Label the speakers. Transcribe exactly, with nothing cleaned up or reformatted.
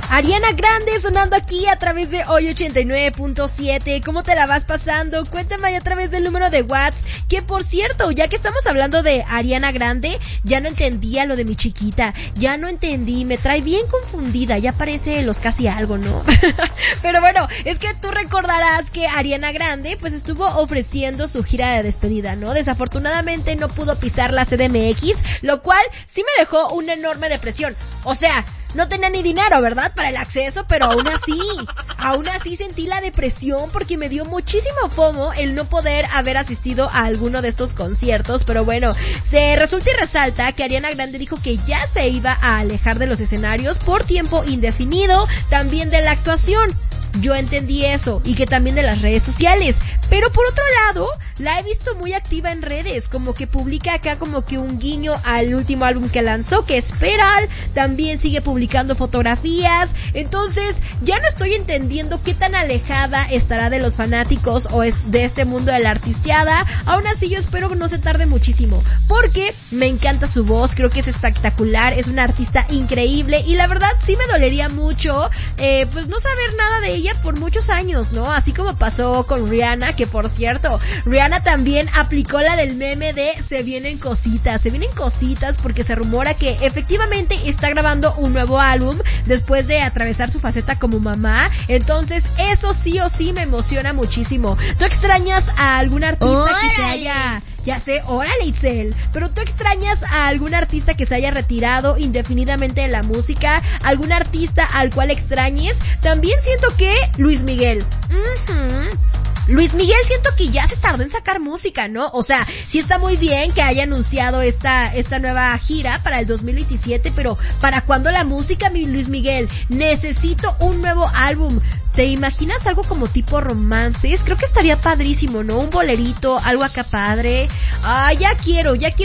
Speaker 1: Ariana Grande sonando aquí a través de Hoy ochenta y nueve punto siete. ¿Cómo te la vas pasando? Cuéntame ahí a través del número de WhatsApp. Que por cierto, ya que estamos hablando de Ariana Grande, ya no entendía lo de mi chiquita. Ya no entendí, me trae bien confundida. Ya parece los casi algo, ¿no? Pero bueno, es que tú recordarás que Ariana Grande pues estuvo ofreciendo su gira de despedida, ¿no? Desafortunadamente no pudo pisar la C D M X, lo cual sí me dejó una enorme depresión. O sea, no tenía ni dinero, ¿verdad? Para el acceso, pero aún así, aún así sentí la depresión porque me dio muchísimo FOMO el no poder haber asistido a alguno de estos conciertos, pero bueno, se resulta y resalta que Ariana Grande dijo que ya se iba a alejar de los escenarios por tiempo indefinido, también de la actuación. Yo entendí eso, y que también de las redes sociales, pero por otro lado, la he visto muy activa en redes, como que publica acá como que un guiño al último álbum que lanzó, que es Peral, también sigue publicando fotografías, entonces ya no estoy entendiendo qué tan alejada estará de los fanáticos o es de este mundo de la artisteada. Aún así yo espero que no se tarde muchísimo, porque me encanta su voz, creo que es espectacular, es una artista increíble, y la verdad sí me dolería mucho, eh, pues no saber nada de ella por muchos años, ¿no? Así como pasó con Rihanna, que por cierto, Rihanna también aplicó la del meme de se vienen cositas, se vienen cositas porque se rumora que efectivamente está grabando un nuevo álbum después de atravesar su faceta como mamá, entonces eso sí o sí me emociona muchísimo. ¿Tú extrañas a algún artista ¡Órale! que se haya... Ya sé, órale Itzel, pero tú extrañas a algún artista que se haya retirado indefinidamente de la música, algún artista al cual extrañes? También siento que Luis Miguel, uh-huh. Luis Miguel siento que ya se tardó en sacar música, ¿no? O sea, sí está muy bien que haya anunciado esta esta nueva gira para el dos mil veintisiete, pero ¿para cuándo la música, mi Luis Miguel? Necesito un nuevo álbum. ¿Te imaginas algo como tipo romances? Creo que estaría padrísimo, ¿no? Un bolerito, algo acá padre. Ah, ya quiero, ya quiero